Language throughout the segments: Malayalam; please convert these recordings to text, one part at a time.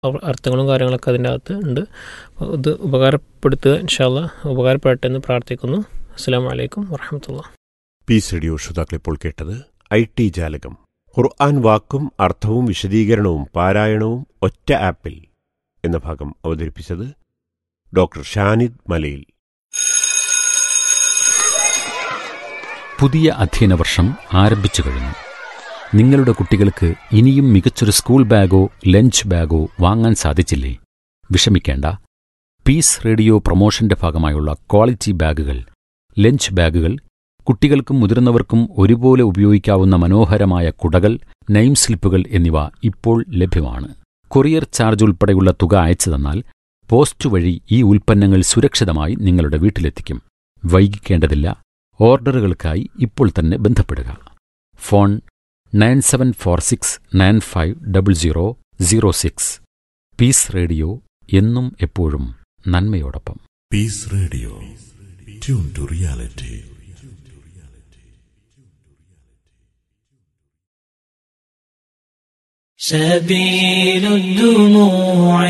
അർത്ഥങ്ങളും കാര്യങ്ങളൊക്കെ അതിൻ്റെ അകത്ത് ഉണ്ട്. ഇത് ഉപകാരപ്പെടുത്തുക, ഇൻഷാ അല്ലാഹ് ഉപകാരപ്പെടട്ടെ എന്ന് പ്രാർത്ഥിക്കുന്നു. അസ്സലാമു അലൈക്കും വറഹ്മത്തുള്ളാഹി. പീസ് റേഡിയോ ശ്രോതാക്കൾ ഇപ്പോൾ കേട്ടത് IT ജാലകം. ഖുർആൻ വാക്കും അർത്ഥവും വിശദീകരണവും പാരായണവും ഒറ്റ ആപ്പിൽ എന്ന ഭാഗം അവതരിപ്പിച്ചത് ഡോക്ടർ ഷാനിദ് മലയിൽ. പുതിയ അധ്യയന വർഷം ആരംഭിച്ചു കഴിഞ്ഞു. നിങ്ങളുടെ കുട്ടികൾക്ക് ഇനിയും മികച്ചൊരു സ്കൂൾ ബാഗോ ലഞ്ച് ബാഗോ വാങ്ങാൻ സാധിച്ചില്ലേ? വിഷമിക്കേണ്ട. പീസ് റേഡിയോ പ്രൊമോഷന്റെ ഭാഗമായുള്ള ക്വാളിറ്റി ബാഗുകൾ, ലഞ്ച് ബാഗുകൾ, കുട്ടികൾക്കും മുതിർന്നവർക്കും ഒരുപോലെ ഉപയോഗിക്കാവുന്ന മനോഹരമായ കുടകൾ, നെയിം സ്ലിപ്പുകൾ എന്നിവ ഇപ്പോൾ ലഭ്യമാണ്. കൊറിയർ ചാർജ് ഉൾപ്പെടെയുള്ള തുക അയച്ചു തന്നാൽ പോസ്റ്റ് വഴി ഈ ഉൽപ്പന്നങ്ങൾ സുരക്ഷിതമായി നിങ്ങളുടെ വീട്ടിലെത്തിക്കും. വൈകിക്കേണ്ടതില്ല. ഓർഡറുകൾക്കായി ഇപ്പോൾ തന്നെ ബന്ധപ്പെടുക. ഫോൺ 9746950006. പീസ് റേഡിയോ, എന്നും എപ്പോഴും നന്മയോടൊപ്പം. Piece radio, tune to reality. سبيل الدموع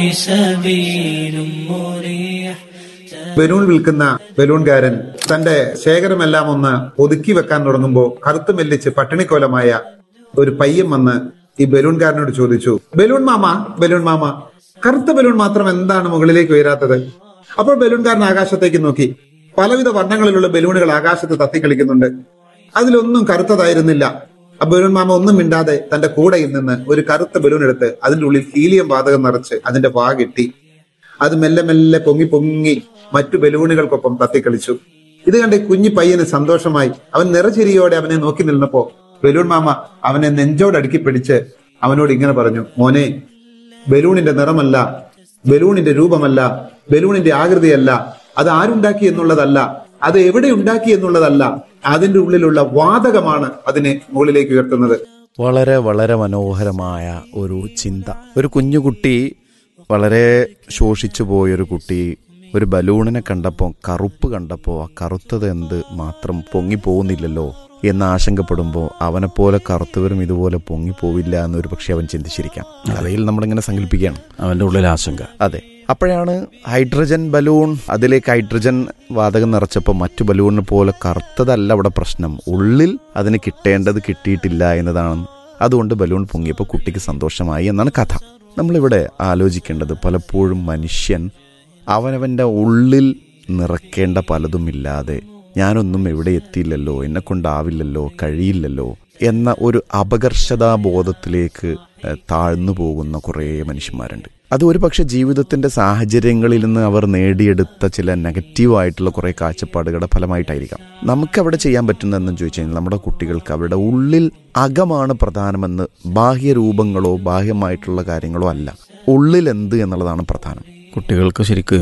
سبيل مريح. Balloon വിൽക്കുന്ന ബലൂൺകാരൻ തന്റെ ശേഖരമെല്ലാം ഒന്ന് ഒതുക്കി വെക്കാൻ തുടങ്ങുമ്പോൾ കറുത്തു മെല്ലിച്ച് പട്ടിണിക്കോലമായ ഒരു പയ്യൻ വന്ന് ഈ ബലൂൺകാരനോട് ചോദിച്ചു, ബലൂൺ മാമ, കറുത്ത ബലൂൺ മാത്രം എന്താണ് മുകളിലേക്ക് ഉയരാത്തത്? അപ്പോൾ ബലൂൺകാരൻ ആകാശത്തേക്ക് നോക്കി. പലവിധ വർണ്ണങ്ങളിലുള്ള ബലൂണുകൾ ആകാശത്ത് തത്തിക്കളിക്കുന്നുണ്ട്. അതിലൊന്നും കറുത്തതായിരുന്നില്ല. ആ ബലൂൺ മാമ ഒന്നും മിണ്ടാതെ തന്റെ കൂടയിൽ നിന്ന് ഒരു കറുത്ത ബലൂൺ എടുത്ത് അതിന്റെ ഉള്ളിൽ ഹീലിയം വാതകം നിറച്ച് അതിന്റെ വാ കെട്ടി. അത് മെല്ലെ മെല്ലെ പൊങ്ങി മറ്റു ബലൂണുകൾക്കൊപ്പം തത്തിക്കളിച്ചു. ഇത് കണ്ട് കുഞ്ഞു പയ്യന് സന്തോഷമായി. അവൻ നിറചിരിയോടെ അവനെ നോക്കി നിന്നപ്പോ ബലൂൺ മാമ അവനെ നെഞ്ചോടടുക്കി പിടിച്ച് അവനോട് ഇങ്ങനെ പറഞ്ഞു, മോനെ, ബലൂണിന്റെ നിറമല്ല, ബലൂണിന്റെ രൂപമല്ല, ബലൂണിന്റെ ആകൃതിയല്ല, അത് ആരുണ്ടാക്കി എന്നുള്ളതല്ല, അത് എവിടെ ഉണ്ടാക്കി എന്നുള്ളതല്ല, അതിന്റെ ഉള്ളിലുള്ള വാതകമാണ് അതിനെ മുകളിലേക്ക് ഉയർത്തുന്നത്. വളരെ വളരെ മനോഹരമായ ഒരു ചിന്ത. ഒരു കുഞ്ഞുകുട്ടി, വളരെ ശോഷിച്ചു പോയൊരു കുട്ടി ഒരു ബലൂണിനെ കണ്ടപ്പോൾ, കറുപ്പ് കണ്ടപ്പോൾ, ആ കറുത്തത് എന്ത് മാത്രം പൊങ്ങിപ്പോകുന്നില്ലല്ലോ എന്ന് ആശങ്കപ്പെടുമ്പോൾ അവനെപ്പോലെ കറുത്തവരും ഇതുപോലെ പൊങ്ങിപ്പോവില്ല എന്നൊരു പക്ഷെ അവൻ ചിന്തിച്ചിരിക്കാം. കഥയിൽ നമ്മളിങ്ങനെ സങ്കല്പിക്കുകയാണ് അവൻ്റെ ഉള്ളിൽ ആശങ്ക. അതെ, അപ്പോഴാണ് ഹൈഡ്രജൻ ബലൂൺ, അതിലേക്ക് ഹൈഡ്രജൻ വാതകം നിറച്ചപ്പോൾ മറ്റു ബലൂണിനെ പോലെ കറുത്തതല്ല അവിടെ പ്രശ്നം, ഉള്ളിൽ അതിന് കിട്ടേണ്ടത് കിട്ടിയിട്ടില്ല എന്നതാണ്. അതുകൊണ്ട് ബലൂൺ പൊങ്ങിയപ്പോൾ കുട്ടിക്ക് സന്തോഷമായി എന്നാണ് കഥ. നമ്മളിവിടെ ആലോചിക്കേണ്ടത്, പലപ്പോഴും മനുഷ്യൻ അവനവൻ്റെ ഉള്ളിൽ നിറയ്ക്കേണ്ട പലതുമില്ലാതെ ഞാനൊന്നും എവിടെ എത്തിയില്ലല്ലോ, എന്നെക്കൊണ്ടാവില്ലല്ലോ, കഴിയില്ലല്ലോ എന്ന ഒരു അപകർഷതാബോധത്തിലേക്ക് താഴ്ന്നു പോകുന്ന കുറേ മനുഷ്യന്മാരുണ്ട്. അത് ഒരു പക്ഷേ ജീവിതത്തിൻ്റെ സാഹചര്യങ്ങളിൽ നിന്ന് അവർ നേടിയെടുത്ത ചില നെഗറ്റീവായിട്ടുള്ള കുറേ കാഴ്ചപ്പാടുകളുടെ ഫലമായിട്ടായിരിക്കാം. നമുക്കവിടെ ചെയ്യാൻ പറ്റുന്നതെന്ന് ചോദിച്ചു കഴിഞ്ഞാൽ, നമ്മുടെ കുട്ടികൾക്ക് അവരുടെ ഉള്ളിൽ അകമാണ് പ്രധാനമെന്ന്, ബാഹ്യരൂപങ്ങളോ ബാഹ്യമായിട്ടുള്ള കാര്യങ്ങളോ അല്ല, ഉള്ളിൽ എന്ത് എന്നുള്ളതാണ് പ്രധാനം. കുട്ടികൾക്ക് ശരിക്ക്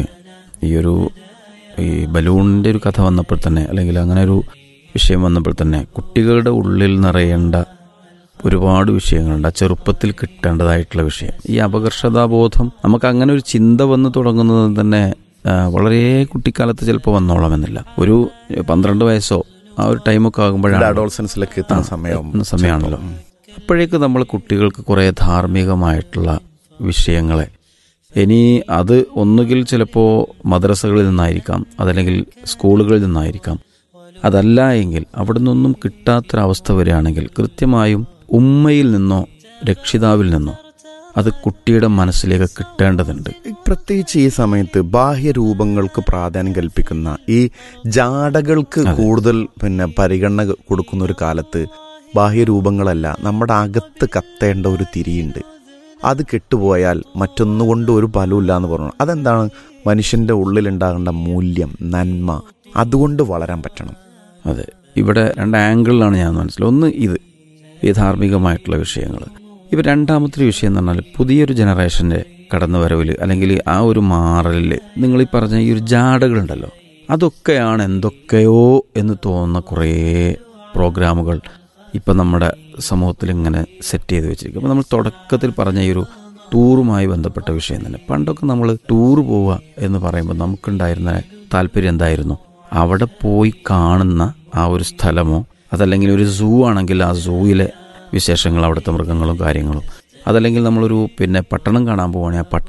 ഈ ബലൂണിൻ്റെ ഒരു കഥ വന്നപ്പോൾ തന്നെ, അല്ലെങ്കിൽ അങ്ങനെ ഒരു വിഷയം വന്നപ്പോൾ തന്നെ, കുട്ടികളുടെ ഉള്ളിൽ നിറയേണ്ട ഒരുപാട് വിഷയങ്ങളുണ്ട്. ആ ചെറുപ്പത്തിൽ കിട്ടേണ്ടതായിട്ടുള്ള വിഷയം, ഈ അപകർഷതാബോധം. നമുക്ക് അങ്ങനെ ഒരു ചിന്ത വന്ന് തുടങ്ങുന്നത് തന്നെ വളരെ കുട്ടിക്കാലത്ത് ചിലപ്പോൾ വന്നോളാമെന്നില്ല. ഒരു 12 വയസ്സോ ആ ഒരു ടൈമൊക്കെ ആകുമ്പോഴാണ് അഡോളസൻസിലേക്ക് എത്തുന്ന സമയമാണല്ലോ. അപ്പോഴേക്ക് നമ്മൾ കുട്ടികൾക്ക് കുറേ ധാർമ്മികമായിട്ടുള്ള വിഷയങ്ങളെ, ഇനി അത് ഒന്നുകിൽ ചിലപ്പോൾ മദ്രസകളിൽ നിന്നായിരിക്കാം, അതല്ലെങ്കിൽ സ്കൂളുകളിൽ നിന്നായിരിക്കാം, അതല്ല എങ്കിൽ അവിടെ നിന്നൊന്നും കിട്ടാത്തൊരവസ്ഥ വരികയാണെങ്കിൽ കൃത്യമായും ഉമ്മയിൽ നിന്നോ രക്ഷിതാവിൽ നിന്നോ അത് കുട്ടിയുടെ മനസ്സിലേക്ക് കിട്ടേണ്ടതുണ്ട്. പ്രത്യേകിച്ച് ഈ സമയത്ത് ബാഹ്യരൂപങ്ങൾക്ക് പ്രാധാന്യം കൽപ്പിക്കുന്ന ഈ ജാടകൾക്ക് കൂടുതൽ പരിഗണന കൊടുക്കുന്ന ഒരു കാലത്ത് ബാഹ്യരൂപങ്ങളല്ല, നമ്മുടെ അകത്ത് കത്തേണ്ട ഒരു തിരിയുണ്ട്. അത് കെട്ടുപോയാൽ മറ്റൊന്നുകൊണ്ട് ഒരു ഫലമില്ല എന്ന് പറഞ്ഞു. അതെന്താണ്? മനുഷ്യൻ്റെ ഉള്ളിലുണ്ടാകേണ്ട മൂല്യം, നന്മ, അതുകൊണ്ട് വളരാൻ പറ്റണം. അതെ, ഇവിടെ 2 ആംഗിളിലാണ് ഞാൻ മനസ്സിലായത്. ഒന്ന് ഈ ധാർമ്മികമായിട്ടുള്ള വിഷയങ്ങൾ. ഇപ്പം രണ്ടാമത്തെ വിഷയം എന്ന് പറഞ്ഞാൽ പുതിയൊരു ജനറേഷൻ്റെ കടന്നുവരവിൽ, അല്ലെങ്കിൽ ആ ഒരു മാറലിൽ നിങ്ങളീ പറഞ്ഞ ഈ ഒരു ജാടകളുണ്ടല്ലോ, അതൊക്കെയാണ് എന്തൊക്കെയോ എന്ന് തോന്നുന്ന കുറേ പ്രോഗ്രാമുകൾ ഇപ്പം നമ്മുടെ സമൂഹത്തിൽ ഇങ്ങനെ സെറ്റ് ചെയ്ത് വെച്ചിരിക്കും. അപ്പോൾ നമ്മൾ തുടക്കത്തിൽ പറഞ്ഞ ഈ ഒരു ടൂറുമായി ബന്ധപ്പെട്ട വിഷയം തന്നെ, പണ്ടൊക്കെ നമ്മൾ ടൂർ പോവുക എന്ന് പറയുമ്പോൾ നമുക്കുണ്ടായിരുന്ന താല്പര്യം എന്തായിരുന്നു? അവിടെ പോയി കാണുന്ന ആ ഒരു സ്ഥലമോ, അതല്ലെങ്കിൽ ഒരു സൂ ആണെങ്കിൽ ആ സൂയിലെ വിശേഷങ്ങൾ, അവിടുത്തെ മൃഗങ്ങളും കാര്യങ്ങളും, അതല്ലെങ്കിൽ നമ്മളൊരു പട്ടണം കാണാൻ പോവുകയാണെങ്കിൽ ആ